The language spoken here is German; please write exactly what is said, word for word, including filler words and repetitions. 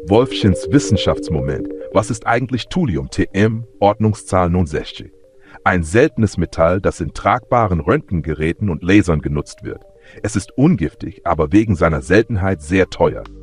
Wolfchens Wissenschaftsmoment. Was ist eigentlich Thulium T M, Ordnungszahl neunundsechzig? Ein seltenes Metall, das in tragbaren Röntgengeräten und Lasern genutzt wird. Es ist ungiftig, aber wegen seiner Seltenheit sehr teuer.